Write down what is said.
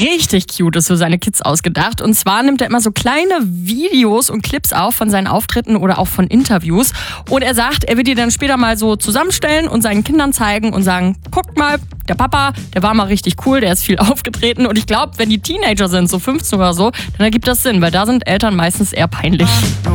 richtig Cutes für seine Kids ausgedacht. Und zwar nimmt er immer so kleine Videos und Clips auf von seinen Auftritten oder auch von Interviews. Und er sagt, er wird die dann später mal so zusammenstellen und seinen Kindern zeigen und sagen, guckt mal, der Papa, der war mal richtig cool, der ist viel aufgetreten. Und ich glaube, wenn die Teenager sind, so 15 oder so, dann ergibt das Sinn, weil da sind Eltern meistens eher peinlich.